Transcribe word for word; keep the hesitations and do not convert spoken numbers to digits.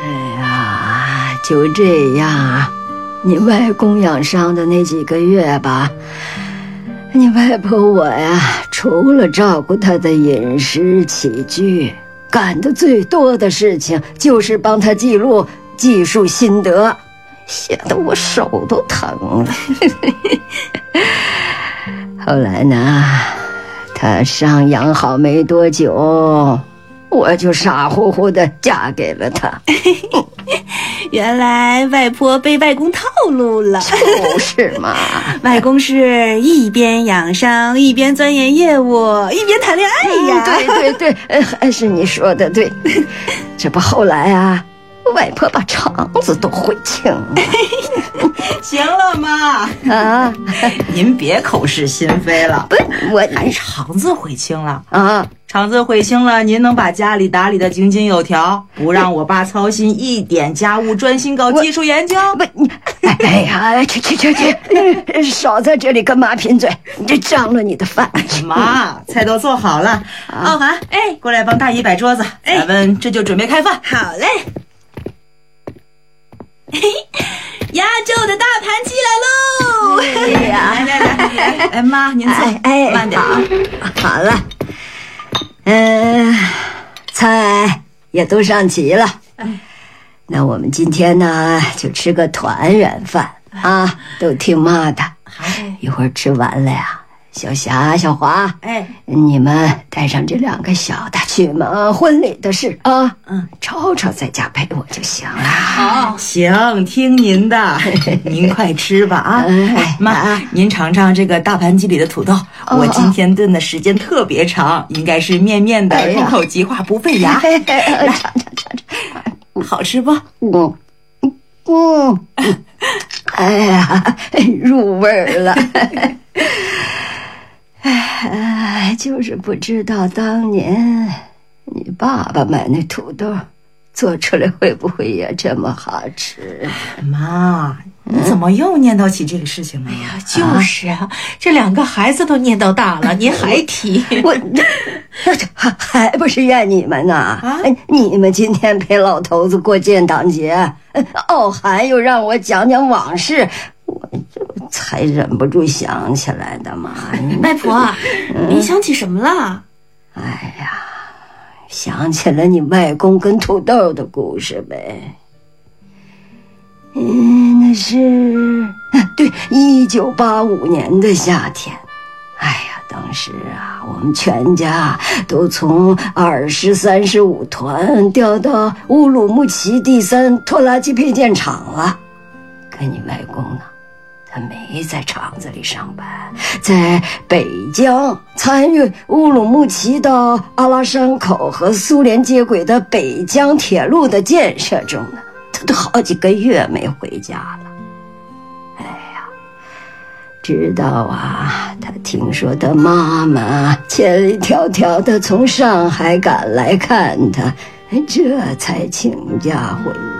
哎呀，就这样，你外公养伤的那几个月吧，你外婆我呀，除了照顾他的饮食起居，干的最多的事情就是帮他记录技术心得，写得我手都疼了。后来呢，他伤养好没多久，我就傻乎乎的嫁给了他。 原来外婆被外公套路了。 就是嘛， 外公是一边养伤一边钻研业务一边谈恋爱呀。 嗯、对对对，还是你说的对。这不后来啊，外婆把肠子都悔青了。 行了妈啊， 您别口是心非了。 不，我还肠子悔青了啊， 肠子悔青了，您能把家里打理得井井有条，不让我爸操心一点家务，专心搞技术研究？ 不，你哎呀，去去去去，少在这里跟妈贫嘴，你这脏了你的饭。 妈，菜都做好了。傲寒，哎，过来帮大姨摆桌子， 哎， 咱们这就准备开饭。 好嘞。嘿，压轴的大盘鸡来喽！ 哎呀， 来来来，哎妈，您坐， 哎， 慢点。 好，好了，嗯、呃，菜也都上齐了。那我们今天呢，就吃个团圆饭啊，都听妈的。一会儿吃完了呀，小霞、小华， 哎， 你们带上这两个小的去忙婚礼的事啊。嗯，超超在家陪我就行了。 好，行，听您的。您快吃吧啊！哎，妈，您尝尝这个大盘鸡里的土豆，哦、我今天炖的时间特别长，应该是面面的，入口即化，不费牙。 来，尝尝尝尝， 好吃不？ 嗯嗯，哎呀，入味儿了。哎，就是不知道当年你爸爸买那土豆做出来会不会也这么好吃？ 妈，你怎么又念叨起这个事情了？ 哎呀，就是啊，这两个孩子都念叨大了，您还提？ 我这还还不是怨你们呢？啊，你们今天陪老头子过建党节，傲寒又让我讲讲往事，我这才忍不住想起来的嘛。 外婆，嗯、你想起什么了？ 哎呀，想起了你外公跟土豆的故事呗。嗯，那是对一九八五年的夏天。哎呀，当时啊，我们全家都从二十三十五团调到乌鲁木齐第三拖拉机配件厂了。可你外公呢？他没在厂子里上班，在北疆参与乌鲁木齐到阿拉山口和苏联接轨的北疆铁路的建设中呢，他都好几个月没回家了。哎呀，直到啊，他听说他妈妈千里迢迢的从上海赶来看他，这才请假回